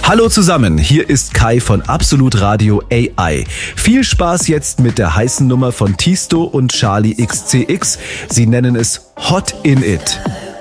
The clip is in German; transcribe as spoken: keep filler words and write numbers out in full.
Hallo zusammen, hier ist Kai von Absolut Radio A I. Viel Spaß jetzt mit der heißen Nummer von Tiësto und Charli X C X. Sie nennen es Hot in It.